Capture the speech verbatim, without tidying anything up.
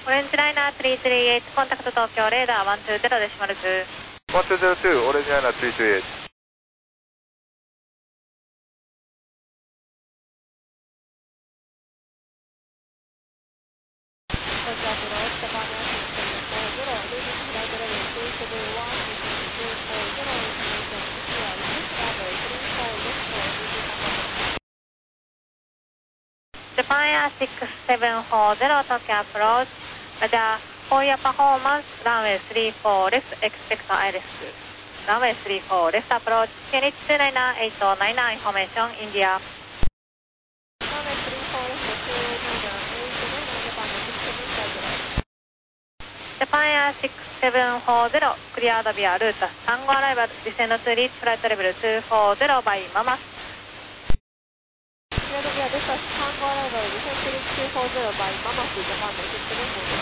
オレンジライナーさんさんはち、コンタクト東京レーダーいちにゼロデシマルに。 いちにゼロに、オレンジライナーさんさんはち。 ジャパンエアろくさんよんゼロ、東京アプローチ。ラジャー、フォーイヤーパフォーマンス、ランウェイさんじゅうよんレフト、エクスペクトアイレス。ランウェイさんじゅうよんレフトアプローチ、キューエイトナインナインエイトナインナイン、インフォメーション、インディア。ランウェイさんじゅうよんレフト、キューエイトナインナインエイトナインナイン、ジャパンジャパンエアろくさんよんゼロ、クリアードビアルータス、タンゴアライバル、ディセンドツーリーチ、フライトレベルにひゃくよんじゅうバイママス。クリアードビアルータス、タンゴアライバル、ディセンドツーリーチ、にひゃくよんじゅうバイママス、ジャパンのシステム。